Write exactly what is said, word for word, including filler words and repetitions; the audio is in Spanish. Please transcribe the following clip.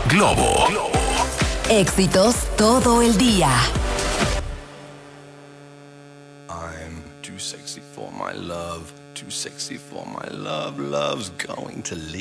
Globo. Éxitos todo el día. I'm too sexy for my love, too sexy for my love, love's going to leave.